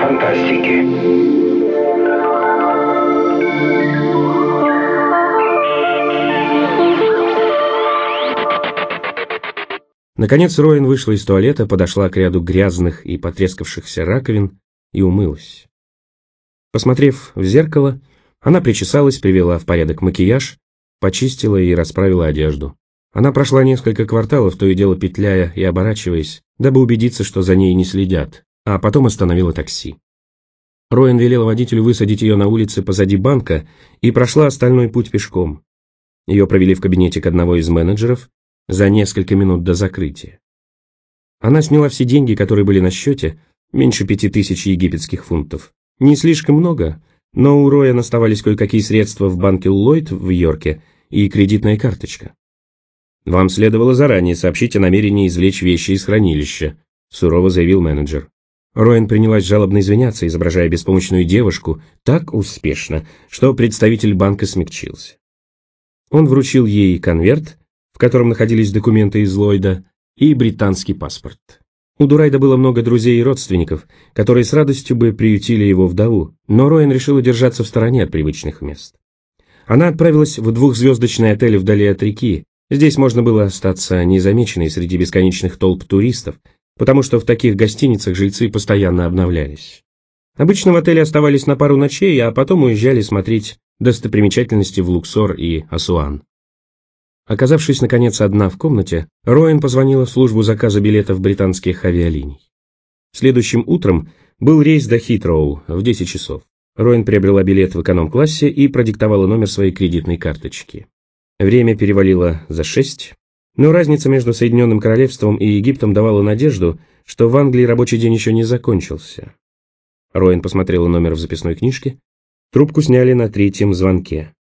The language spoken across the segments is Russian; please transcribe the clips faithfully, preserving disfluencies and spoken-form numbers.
фантастики. Наконец Роэн вышла из туалета, подошла к ряду грязных и потрескавшихся раковин и умылась. Посмотрев в зеркало, она причесалась, привела в порядок макияж, почистила и расправила одежду. Она прошла несколько кварталов, то и дело петляя и оборачиваясь, дабы убедиться, что за ней не следят, а потом остановила такси. Роэн велела водителю высадить ее на улице позади банка и прошла остальной путь пешком. Ее провели в кабинетик одного из менеджеров за несколько минут до закрытия. Она сняла все деньги, которые были на счете, меньше пяти тысяч египетских фунтов. Не слишком много, но у Роэн оставались кое-какие средства в банке Ллойд в Йорке и кредитная карточка. «Вам следовало заранее сообщить о намерении извлечь вещи из хранилища», сурово заявил менеджер. Роэн принялась жалобно извиняться, изображая беспомощную девушку так успешно, что представитель банка смягчился. Он вручил ей конверт, в котором находились документы из Ллойда, и британский паспорт. У Дурайда было много друзей и родственников, которые с радостью бы приютили его вдову, но Роэн решила держаться в стороне от привычных мест. Она отправилась в двухзвездочный отель вдали от реки. Здесь можно было остаться незамеченной среди бесконечных толп туристов, потому что в таких гостиницах жильцы постоянно обновлялись. Обычно в отеле оставались на пару ночей, а потом уезжали смотреть достопримечательности в Луксор и Асуан. Оказавшись, наконец, одна в комнате, Роэн позвонила в службу заказа билетов британских авиалиний. Следующим утром был рейс до Хитроу в десять часов. Роэн приобрела билет в эконом-классе и продиктовала номер своей кредитной карточки. Время перевалило за шесть, но разница между Соединенным Королевством и Египтом давала надежду, что в Англии рабочий день еще не закончился. Роэн посмотрела номер в записной книжке. Трубку сняли на третьем звонке.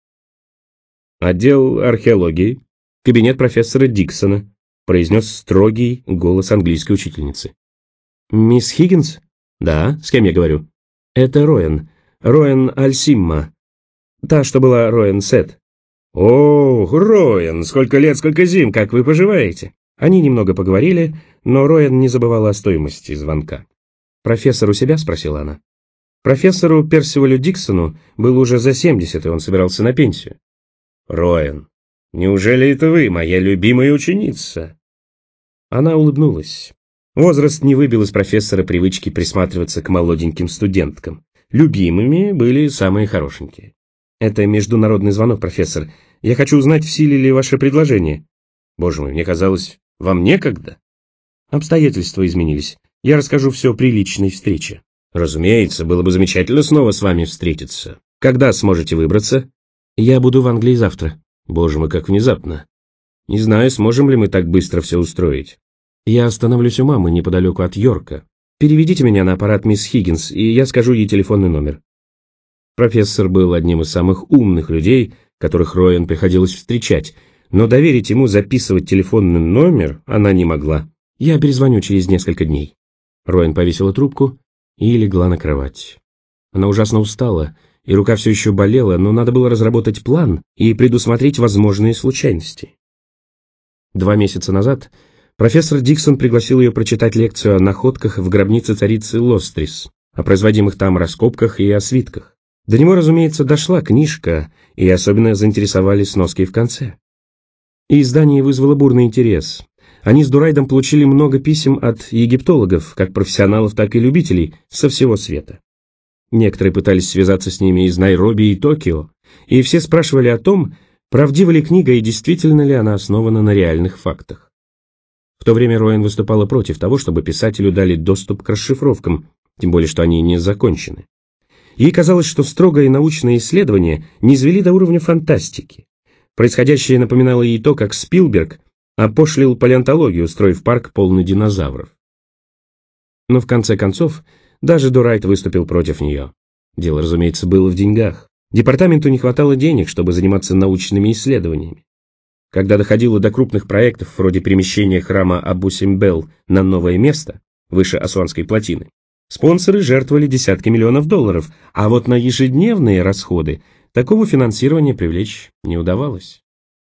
«Отдел археологии. Кабинет профессора Диксона», произнес строгий голос английской учительницы. «Мисс Хиггинс?» «Да, с кем я говорю?» «Это Роэн. Роэн Альсимма. Та, что была Роэн Сет». «О, Роэн, сколько лет, сколько зим, как вы поживаете?» Они немного поговорили, но Роэн не забывала о стоимости звонка. «Профессор у себя?» – спросила она. Профессору Персивалю Диксону было уже за семьдесят, и он собирался на пенсию. «Роэн, неужели это вы, моя любимая ученица?» Она улыбнулась. Возраст не выбил из профессора привычки присматриваться к молоденьким студенткам. Любимыми были самые хорошенькие. «Это международный звонок, профессор. Я хочу узнать, в силе ли ваше предложение». «Боже мой, мне казалось, вам некогда». «Обстоятельства изменились. Я расскажу все при личной встрече». «Разумеется, было бы замечательно снова с вами встретиться. Когда сможете выбраться?» «Я буду в Англии завтра». «Боже мой, как внезапно. Не знаю, сможем ли мы так быстро все устроить». «Я остановлюсь у мамы неподалеку от Йорка. Переведите меня на аппарат мисс Хиггинс, и я скажу ей телефонный номер». Профессор был одним из самых умных людей, которых Роэн приходилось встречать, но доверить ему записывать телефонный номер она не могла. «Я перезвоню через несколько дней». Роэн повесила трубку и легла на кровать. Она ужасно устала, и рука все еще болела, но надо было разработать план и предусмотреть возможные случайности. Два месяца назад профессор Диксон пригласил ее прочитать лекцию о находках в гробнице царицы Лострис, о производимых там раскопках и о свитках. До него, разумеется, дошла книжка, и особенно заинтересовали сноски в конце. И издание вызвало бурный интерес. Они с Дурайдом получили много писем от египтологов, как профессионалов, так и любителей, со всего света. Некоторые пытались связаться с ними из Найроби и Токио, и все спрашивали о том, правдива ли книга и действительно ли она основана на реальных фактах. В то время Роэн выступала против того, чтобы писателю дали доступ к расшифровкам, тем более что они не закончены. Ей казалось, что строгое научное исследование низвели до уровня фантастики. Происходящее напоминало ей то, как Спилберг опошлил палеонтологию, устроив парк полный динозавров. Но в конце концов, даже Дурайд выступил против нее. Дело, разумеется, было в деньгах. Департаменту не хватало денег, чтобы заниматься научными исследованиями. Когда доходило до крупных проектов, вроде перемещения храма Абу-Симбел на новое место, выше Асуанской плотины, спонсоры жертвовали десятки миллионов долларов, а вот на ежедневные расходы такого финансирования привлечь не удавалось.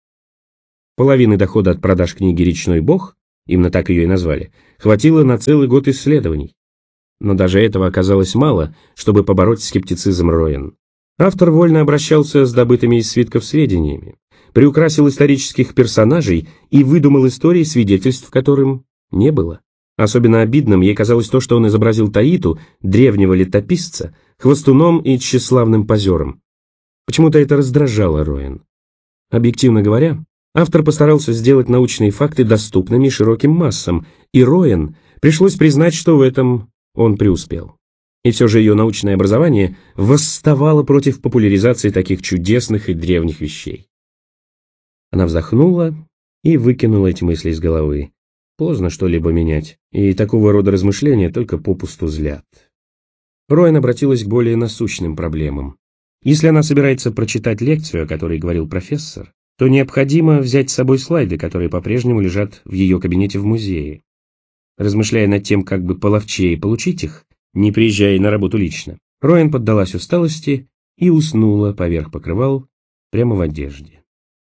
Половины дохода от продаж книги «Речной бог», именно так ее и назвали, хватило на целый год исследований. Но даже этого оказалось мало, чтобы побороть скептицизм Роэн. Автор вольно обращался с добытыми из свитков сведениями, приукрасил исторических персонажей и выдумал истории, свидетельств которым не было. Особенно обидным ей казалось то, что он изобразил Таиту, древнего летописца, хвостуном и тщеславным позером. Почему-то это раздражало Роэн. Объективно говоря, автор постарался сделать научные факты доступными широким массам, и Роэн пришлось признать, что в этом он преуспел. И все же ее научное образование восставало против популяризации таких чудесных и древних вещей. Она вздохнула и выкинула эти мысли из головы. Поздно что-либо менять, и такого рода размышления только попусту злят. Роэн обратилась к более насущным проблемам. Если она собирается прочитать лекцию, о которой говорил профессор, то необходимо взять с собой слайды, которые по-прежнему лежат в ее кабинете в музее. Размышляя над тем, как бы половчее получить их, не приезжая на работу лично, Роэн поддалась усталости и уснула поверх покрывал прямо в одежде.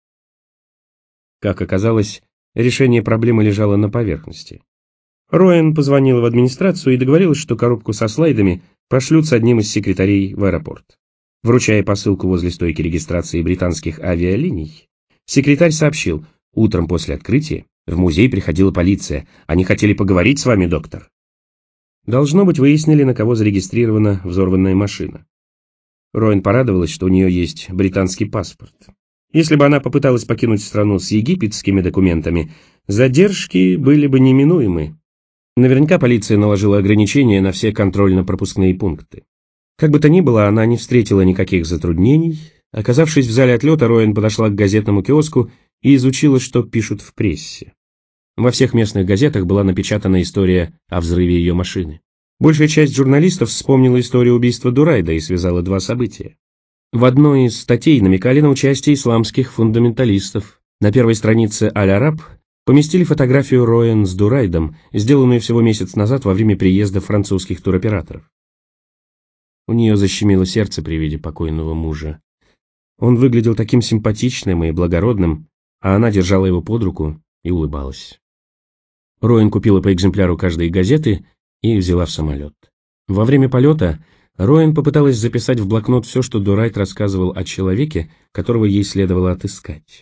Как оказалось, решение проблемы лежало на поверхности. Роэн позвонила в администрацию и договорилась, что коробку со слайдами пошлют с одним из секретарей в аэропорт. Вручая посылку возле стойки регистрации британских авиалиний, секретарь сообщил: утром после открытия в музей приходила полиция, они хотели поговорить с вами, доктор. Должно быть, выяснили, на кого зарегистрирована взорванная машина. Роэн порадовалась, что у нее есть британский паспорт. Если бы она попыталась покинуть страну с египетскими документами, задержки были бы неминуемы. Наверняка полиция наложила ограничения на все контрольно-пропускные пункты. Как бы то ни было, она не встретила никаких затруднений. Оказавшись в зале отлета, Роэн подошла к газетному киоску и изучила, что пишут в прессе. Во всех местных газетах была напечатана история о взрыве ее машины. Большая часть журналистов вспомнила историю убийства Дурайда и связала два события. В одной из статей намекали на участие исламских фундаменталистов. На первой странице «Аль-Араб» поместили фотографию Роэн с Дурайдом, сделанную всего месяц назад во время приезда французских туроператоров. У нее защемило сердце при виде покойного мужа. Он выглядел таким симпатичным и благородным, а она держала его под руку и улыбалась. Роэн купила по экземпляру каждой газеты и взяла в самолет. Во время полета Роэн попыталась записать в блокнот все, что Дурайд рассказывал о человеке, которого ей следовало отыскать.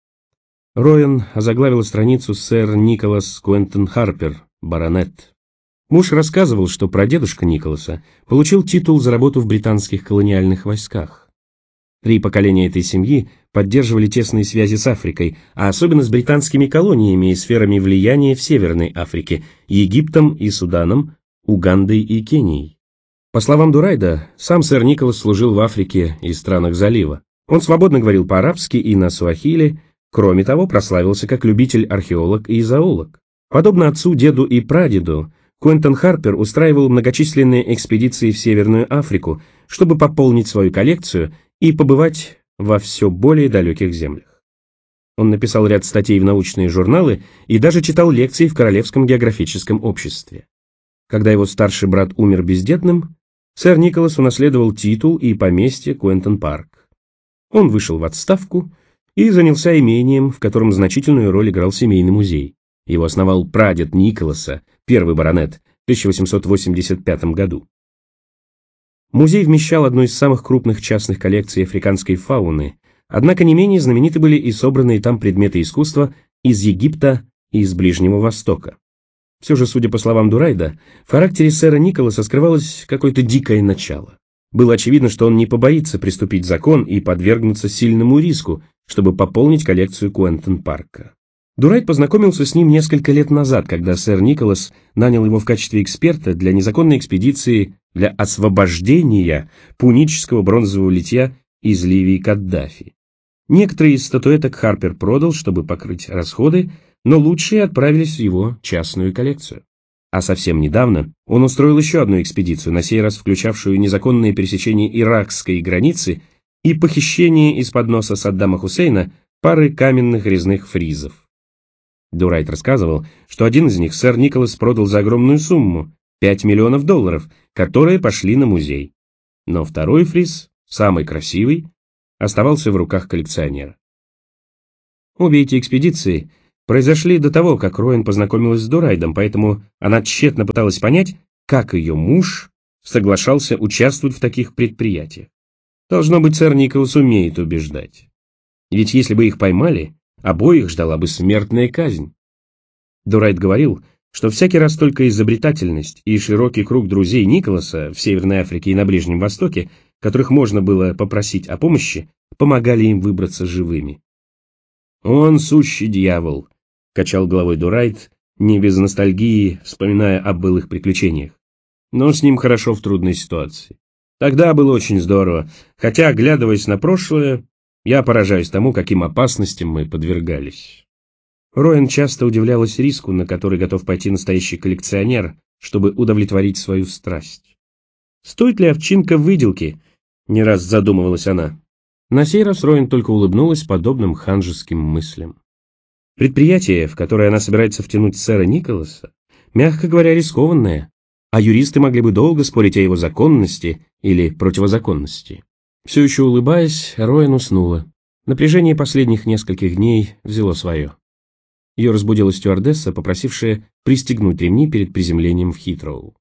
Роэн озаглавила страницу «Сэр Николас Куэнтон Харпер, баронет». Муж рассказывал, что прадедушка Николаса получил титул за работу в британских колониальных войсках. Три поколения этой семьи поддерживали тесные связи с Африкой, а особенно с британскими колониями и сферами влияния в Северной Африке, Египтом и Суданом, Угандой и Кенией. По словам Дурайда, сам сэр Николас служил в Африке и странах залива. Он свободно говорил по-арабски и на суахили, кроме того, прославился как любитель-археолог и зоолог. Подобно отцу, деду и прадеду, Куэнтон Харпер устраивал многочисленные экспедиции в Северную Африку, чтобы пополнить свою коллекцию и побывать во все более далеких землях. Он написал ряд статей в научные журналы и даже читал лекции в Королевском географическом обществе. Когда его старший брат умер бездетным, сэр Николас унаследовал титул и поместье Куэнтон-Парк. Он вышел в отставку и занялся имением, в котором значительную роль играл семейный музей. Его основал прадед Николаса, первый баронет, в тысяча восемьсот восемьдесят пятом году. Музей вмещал одну из самых крупных частных коллекций африканской фауны, однако не менее знамениты были и собранные там предметы искусства из Египта и из Ближнего Востока. Все же, судя по словам Дурайда, в характере сэра Николаса скрывалось какое-то дикое начало. Было очевидно, что он не побоится приступить закон и подвергнуться сильному риску, чтобы пополнить коллекцию Куэнтон-Парка. Дурайд познакомился с ним несколько лет назад, когда сэр Николас нанял его в качестве эксперта для незаконной экспедиции для освобождения пунического бронзового литья из Ливии Каддафи. Некоторые из статуэток Харпер продал, чтобы покрыть расходы, но лучшие отправились в его частную коллекцию. А совсем недавно он устроил еще одну экспедицию, на сей раз включавшую незаконное пересечение иракской границы и похищение из-под носа Саддама Хусейна пары каменных резных фризов. Дурайд рассказывал, что один из них сэр Николас продал за огромную сумму – пять миллионов долларов, которые пошли на музей. Но второй фриз, самый красивый, оставался в руках коллекционера. Обе эти экспедиции произошли до того, как Роэн познакомилась с Дурайдом, поэтому она тщетно пыталась понять, как ее муж соглашался участвовать в таких предприятиях. Должно быть, сэр Николас умеет убеждать. Ведь если бы их поймали, обоих ждала бы смертная казнь. Дурайт говорил, что всякий раз только изобретательность и широкий круг друзей Николаса в Северной Африке и на Ближнем Востоке, которых можно было попросить о помощи, помогали им выбраться живыми. «Он сущий дьявол», — качал головой Дурайт, не без ностальгии, вспоминая о былых приключениях. «Но с ним хорошо в трудной ситуации. Тогда было очень здорово, хотя, оглядываясь на прошлое, я поражаюсь тому, каким опасностям мы подвергались». Роэн часто удивлялась риску, на который готов пойти настоящий коллекционер, чтобы удовлетворить свою страсть. «Стоит ли овчинка выделки?» — не раз задумывалась она. На сей раз Роэн только улыбнулась подобным ханжеским мыслям. Предприятие, в которое она собирается втянуть сэра Николаса, мягко говоря, рискованное, а юристы могли бы долго спорить о его законности или противозаконности. Все еще улыбаясь, Роэн уснула. Напряжение последних нескольких дней взяло свое. Ее разбудила стюардесса, попросившая пристегнуть ремни перед приземлением в Хитроу.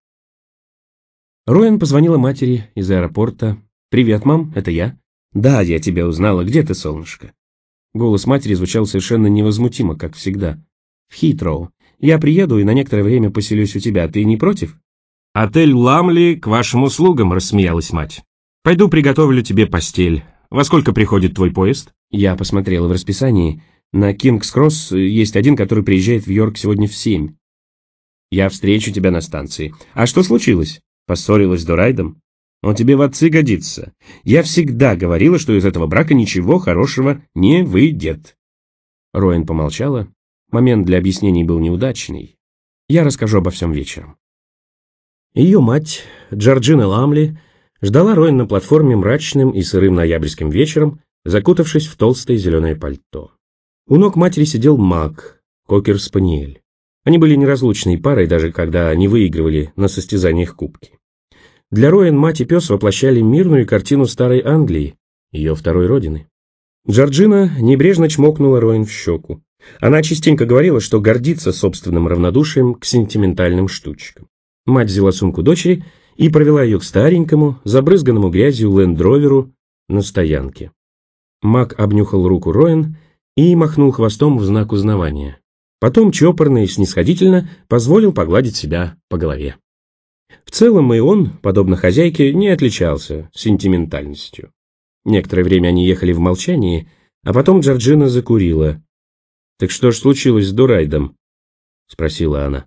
Роэн позвонила матери из аэропорта. «Привет, мам, это я». «Да, я тебя узнала. Где ты, солнышко?» Голос матери звучал совершенно невозмутимо, как всегда. «В Хитроу. Я приеду и на некоторое время поселюсь у тебя. Ты не против?» «Отель Ламли к вашим услугам», — рассмеялась мать. «Пойду приготовлю тебе постель. Во сколько приходит твой поезд?» Я посмотрела в расписании. На Кингс-Кросс есть один, который приезжает в Йорк сегодня в семь. Я встречу тебя на станции. А что случилось? Поссорилась с Дурайдом? Он тебе в отцы годится. Я всегда говорила, что из этого брака ничего хорошего не выйдет. Роэн помолчала. Момент для объяснений был неудачный. Я расскажу обо всем вечером. Ее мать, Джорджина Ламли, ждала Роэн на платформе мрачным и сырым ноябрьским вечером, закутавшись в толстое зеленое пальто. У ног матери сидел Мак, кокер-спаниель. Они были неразлучной парой, даже когда не выигрывали на состязаниях кубки. Для Роэн мать и пес воплощали мирную картину старой Англии, ее второй родины. Джорджина небрежно чмокнула Роэн в щеку. Она частенько говорила, что гордится собственным равнодушием к сентиментальным штучкам. Мать взяла сумку дочери и провела ее к старенькому, забрызганному грязью лендроверу на стоянке. Мак обнюхал руку Роэн и махнул хвостом в знак узнавания. Потом чопорно и снисходительно позволил погладить себя по голове. В целом и он, подобно хозяйке, не отличался сентиментальностью. Некоторое время они ехали в молчании, а потом Джорджина закурила. «Так что ж случилось с Дурайдом?» — спросила она.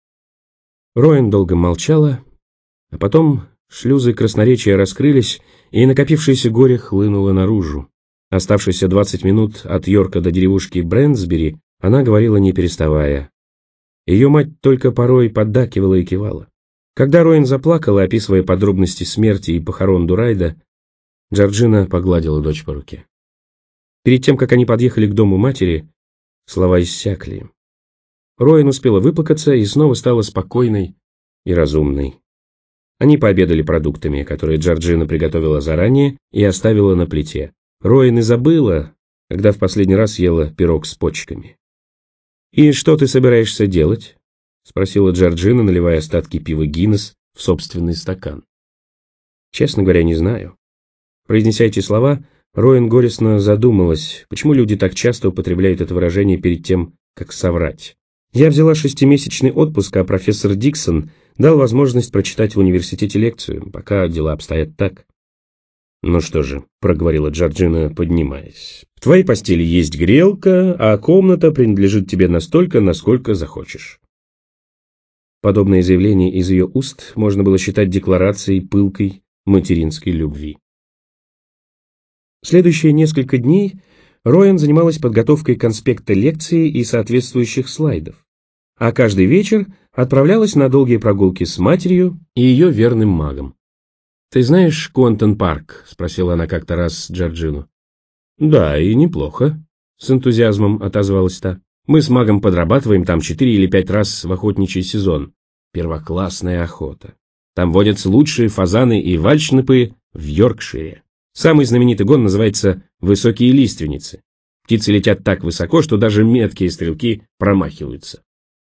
Роэн долго молчала, а потом шлюзы красноречия раскрылись, и накопившееся горе хлынуло наружу. Оставшиеся двадцать минут от Йорка до деревушки Брэнсбери она говорила не переставая. Ее мать только порой поддакивала и кивала. Когда Роэн заплакала, описывая подробности смерти и похорон Дурайда, Джорджина погладила дочь по руке. Перед тем, как они подъехали к дому матери, слова иссякли. Роэн успела выплакаться и снова стала спокойной и разумной. Они пообедали продуктами, которые Джорджина приготовила заранее и оставила на плите. Роэн и забыла, когда в последний раз ела пирог с почками. «И что ты собираешься делать?» — спросила Джорджина, наливая остатки пива Гиннес в собственный стакан. «Честно говоря, не знаю». Произнеся эти слова, Роэн горестно задумалась, почему люди так часто употребляют это выражение перед тем, как соврать. «Я взяла шестимесячный отпуск, а профессор Диксон дал возможность прочитать в университете лекцию, пока дела обстоят так». «Ну что же», — проговорила Джорджина, поднимаясь, — «в твоей постели есть грелка, а комната принадлежит тебе настолько, насколько захочешь». Подобное заявление из ее уст можно было считать декларацией пылкой материнской любви. Следующие несколько дней Роэн занималась подготовкой конспекта лекции и соответствующих слайдов, а каждый вечер отправлялась на долгие прогулки с матерью и ее верным магом. «Ты знаешь Куантон-парк?» — спросила она как-то раз Джорджину. «Да, и неплохо», — с энтузиазмом отозвалась та. «Мы с магом подрабатываем там четыре или пять раз в охотничий сезон. Первоклассная охота. Там водятся лучшие фазаны и вальшнепы в Йоркшире. Самый знаменитый гон называется «Высокие лиственницы». Птицы летят так высоко, что даже меткие стрелки промахиваются».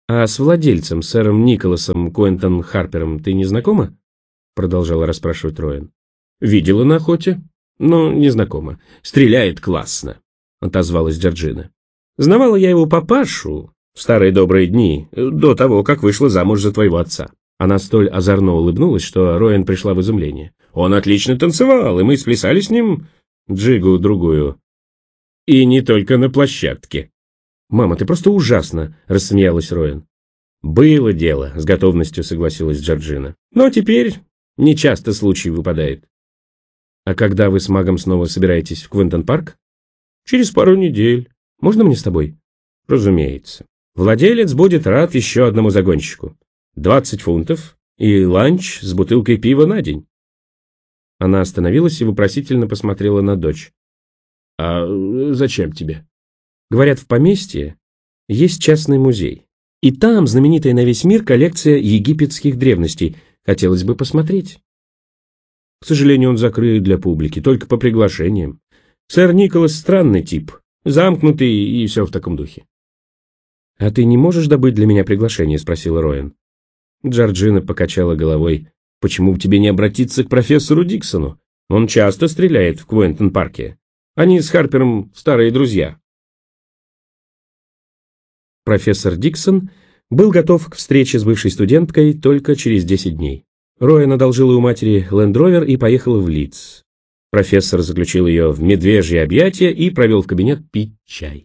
«А с владельцем, сэром Николасом Куэнтон Харпером, ты не знакома?» Продолжала расспрашивать Роэн. «Видела на охоте, но не знакома. Стреляет классно», — отозвалась Джорджина. «Знавала я его папашу в старые добрые дни, до того, как вышла замуж за твоего отца». Она столь озорно улыбнулась, что Роэн пришла в изумление. «Он отлично танцевал, и мы сплясали с ним джигу-другую. И не только на площадке». «Мама, ты просто ужасна», — рассмеялась Роэн. «Было дело», — с готовностью согласилась Джорджина. «Но теперь нечасто случай выпадает». «А когда вы с магом снова собираетесь в Квентон-парк?» «Через пару недель. Можно мне с тобой?» «Разумеется. Владелец будет рад еще одному загонщику. Двадцать фунтов и ланч с бутылкой пива на день». Она остановилась и вопросительно посмотрела на дочь. «А зачем тебе?» «Говорят, в поместье есть частный музей. И там знаменитая на весь мир коллекция египетских древностей. Хотелось бы посмотреть». «К сожалению, он закрыт для публики, только по приглашениям. Сэр Николас странный тип, замкнутый и все в таком духе». «А ты не можешь добыть для меня приглашение?» — спросила Роэн. Джорджина покачала головой. «Почему бы тебе не обратиться к профессору Диксону? Он часто стреляет в Квентон-парке. Они с Харпером старые друзья». Профессор Диксон был готов к встрече с бывшей студенткой только через десять дней. Роэн одолжила у матери лендровер и поехала в Лидс. Профессор заключил ее в медвежье объятия и провел в кабинет пить чай.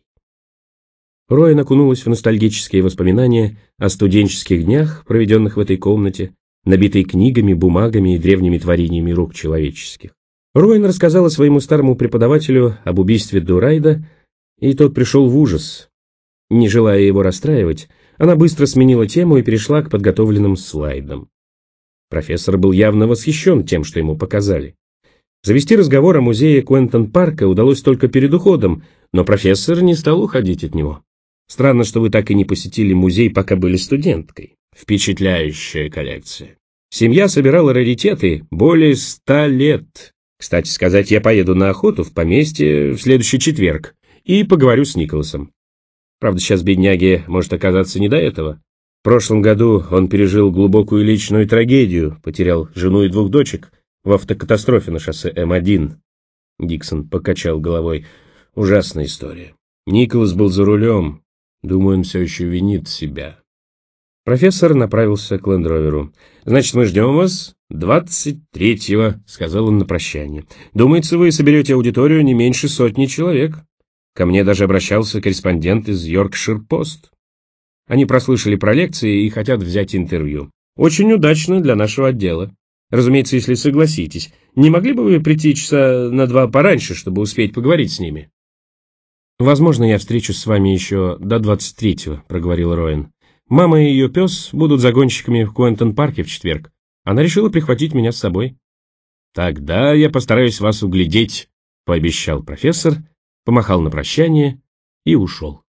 Роэн окунулась в ностальгические воспоминания о студенческих днях, проведенных в этой комнате, набитой книгами, бумагами и древними творениями рук человеческих. Роэн рассказала своему старому преподавателю об убийстве Дурайда, и тот пришел в ужас. Не желая его расстраивать, она быстро сменила тему и перешла к подготовленным слайдам. Профессор был явно восхищен тем, что ему показали. Завести разговор о музее Квентон-парка удалось только перед уходом, но профессор не стал уходить от него. «Странно, что вы так и не посетили музей, пока были студенткой. Впечатляющая коллекция. Семья собирала раритеты более ста лет. Кстати сказать, я поеду на охоту в поместье в следующий четверг и поговорю с Николасом. Правда, сейчас бедняге может оказаться не до этого. В прошлом году он пережил глубокую личную трагедию, потерял жену и двух дочек в автокатастрофе на шоссе Эм один. Диксон покачал головой. Ужасная история. Николас был за рулем. Думаю, он все еще винит себя. Профессор направился к лендроверу. «Значит, мы ждем вас двадцать третьего», — сказал он на прощание. «Думается, вы соберете аудиторию не меньше сотни человек. Ко мне даже обращался корреспондент из Йоркшир-Пост. Они прослышали про лекции и хотят взять интервью. Очень удачно для нашего отдела. Разумеется, если согласитесь. Не могли бы вы прийти часа на два пораньше, чтобы успеть поговорить с ними?» «Возможно, я встречусь с вами еще до двадцать третьего», — проговорил Роэн. «Мама и ее пес будут загонщиками в Квентон-парке в четверг. Она решила прихватить меня с собой». «Тогда я постараюсь вас углядеть», — пообещал профессор, помахал на прощание и ушел.